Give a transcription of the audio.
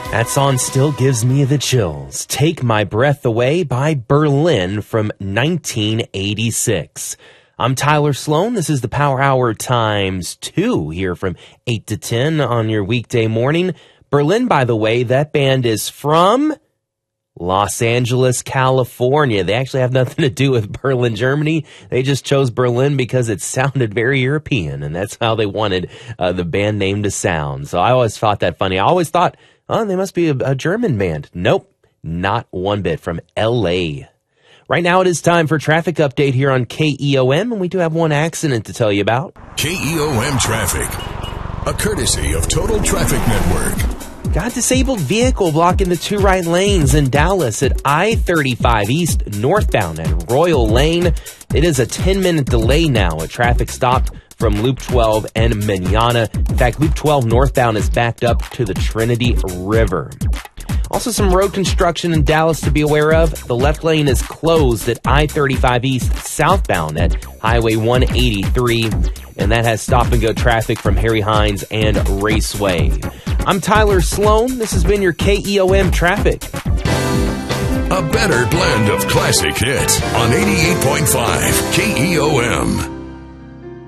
That song still gives me the chills. Take My Breath Away by Berlin from 1986. I'm Tyler Sloan. This is the Power Hour times 2 here from 8 to 10 on your weekday morning. Berlin, by the way, that band is from Los Angeles, California. They actually have nothing to do with Berlin, Germany. They just chose Berlin because it sounded very European, and that's how they wanted the band name to sound. So I always thought that funny. I always thought, oh, they must be a German band. Nope, not one bit. From L.A. Right now it is time for traffic update here on KEOM, and we do have one accident to tell you about. KEOM Traffic, a courtesy of Total Traffic Network. Got disabled vehicle blocking the 2 right lanes in Dallas at I-35 East northbound at Royal Lane. It is a 10-minute delay now. A traffic stopped from Loop 12 and Manana. In fact, Loop 12 northbound is backed up to the Trinity River. Also, some road construction in Dallas to be aware of. The left lane is closed at I-35 East southbound at Highway 183, and that has stop-and-go traffic from Harry Hines and Raceway. I'm Tyler Sloan. This has been your KEOM Traffic. A better blend of classic hits on 88.5 KEOM.